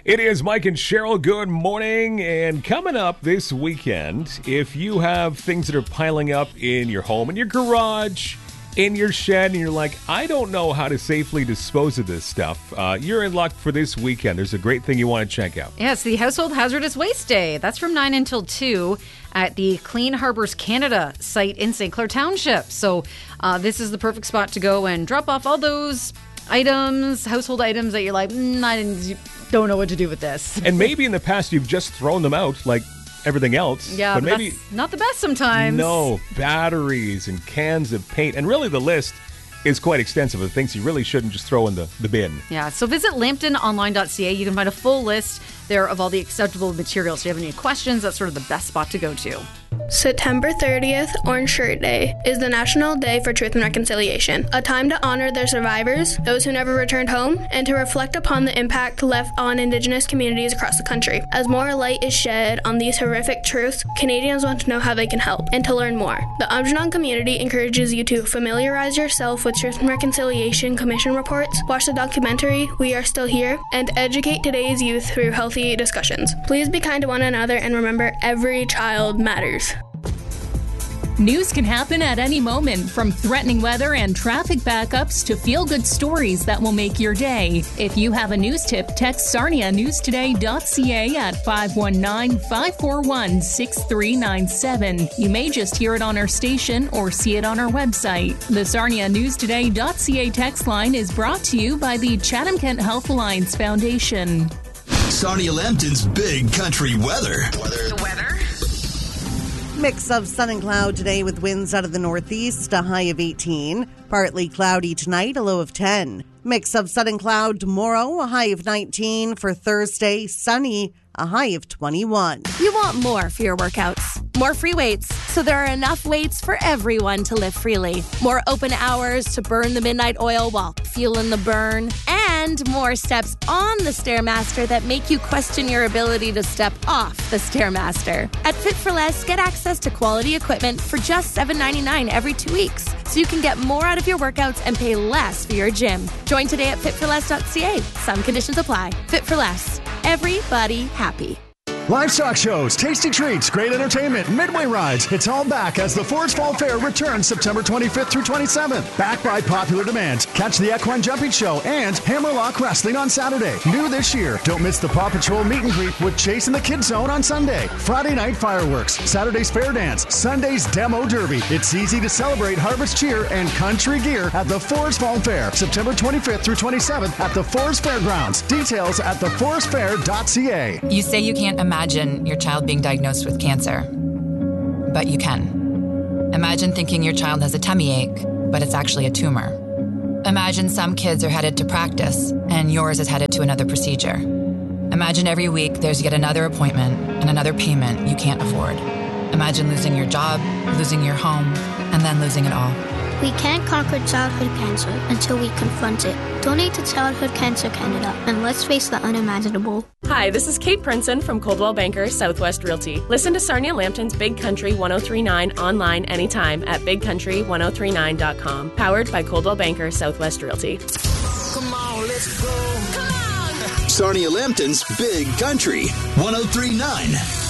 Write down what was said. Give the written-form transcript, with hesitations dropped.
It is Mike and Cheryl. Good morning. And coming up this weekend, if you have things that are piling up in your home, in your garage, in your shed, and you're like, I don't know how to safely dispose of this stuff, you're in luck for this weekend. There's a great thing you want to check out. Yeah, it's the Household Hazardous Waste Day. That's from 9 until 2 at the Clean Harbors Canada site in St. Clair Township. So this is the perfect spot to go and drop off all those items, household items that you're like, I don't know what to do with this. And maybe in the past you've just thrown them out like everything else. Yeah, but maybe that's not the best sometimes. No, batteries and cans of paint. And really the list is quite extensive of things you really shouldn't just throw in the bin. Yeah, so visit lambtononline.ca. You can find a full list there of all the acceptable materials. If you have any questions, that's sort of the best spot to go to. September 30th, Orange Shirt Day, is the National Day for Truth and Reconciliation, a time to honor their survivors, those who never returned home, and to reflect upon the impact left on Indigenous communities across the country. As more light is shed on these horrific truths, Canadians want to know how they can help and to learn more. The Aamjiwnaang community encourages you to familiarize yourself with Truth and Reconciliation Commission reports, watch the documentary We Are Still Here, and educate today's youth through healthy discussions. Please be kind to one another and remember, every child matters. News can happen at any moment, from threatening weather and traffic backups to feel-good stories that will make your day. If you have a news tip, text sarnianewstoday.ca at 519-541-6397. You may just hear it on our station or see it on our website. The sarnianewstoday.ca text line is brought to you by the Chatham-Kent Health Alliance Foundation. Sarnia Lambton's Big Country Weather. The weather? Mix of sun and cloud today with winds out of the northeast, a high of 18. Partly cloudy tonight, a low of 10. Mix of sun and cloud tomorrow, a high of 19. For Thursday, sunny, a high of 21. You want more for your workouts. More free weights, so there are enough weights for everyone to live freely. More open hours to burn the midnight oil while feeling the burn. And more steps on the Stairmaster that make you question your ability to step off the Stairmaster. At Fit for Less, get access to quality equipment for just $7.99 every 2 weeks, so you can get more out of your workouts and pay less for your gym. Join today at fitforless.ca. Some conditions apply. Fit for Less. Everybody happy. Livestock shows, tasty treats, great entertainment, midway rides. It's all back as the Forest Fall Fair returns September 25th through 27th. Back by popular demand. Catch the Equine Jumping Show and Hammerlock Wrestling on Saturday. New this year, don't miss the Paw Patrol meet and greet with Chase in the Kids Zone on Sunday. Friday night fireworks, Saturday's fair dance, Sunday's demo derby. It's easy to celebrate harvest cheer and country gear at the Forest Fall Fair, September 25th through 27th at the Forest Fairgrounds. Details at theforestfair.ca. You say you can't imagine your child being diagnosed with cancer, but you can. Imagine thinking your child has a tummy ache, but it's actually a tumor. Imagine some kids are headed to practice and yours is headed to another procedure. Imagine every week there's yet another appointment and another payment you can't afford. Imagine losing your job, losing your home, and then losing it all. We can't conquer childhood cancer until we confront it. Donate to Childhood Cancer Canada, and let's face the unimaginable. Hi, this is Kate Princeton from Coldwell Banker Southwest Realty. Listen to Sarnia Lambton's Big Country 1039 online anytime at bigcountry1039.com. Powered by Coldwell Banker Southwest Realty. Come on, let's go. Come on. Sarnia Lambton's Big Country 1039.